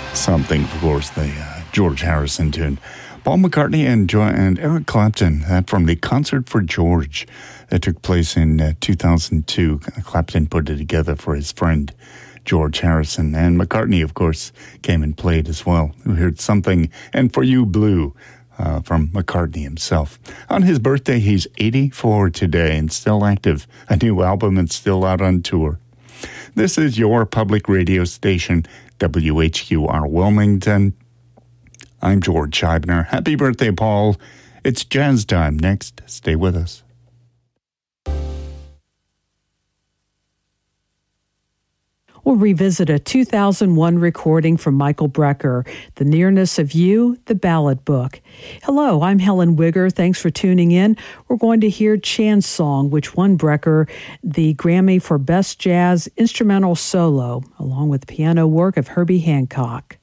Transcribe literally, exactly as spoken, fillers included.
Something, of course, the uh, George Harrison tune. Paul McCartney and, jo- and Eric Clapton, that from the Concert for George that took place in uh, two thousand two. Clapton put it together for his friend George Harrison. And McCartney, of course, came and played as well. We heard Something, and For You Blue, uh, from McCartney himself. On his birthday, he's eighty-four today and still active. A new album and still out on tour. This is your public radio station, W H Q R Wilmington. I'm George Scheibner. Happy birthday, Paul. It's jazz time next. Stay with us. We'll revisit a two thousand one recording from Michael Brecker, The Nearness of You, the Ballad Book. Hello, I'm Helen Wigger. Thanks for tuning in. We're going to hear Chan's song, which won Brecker the Grammy for Best Jazz Instrumental Solo, along with piano work of Herbie Hancock.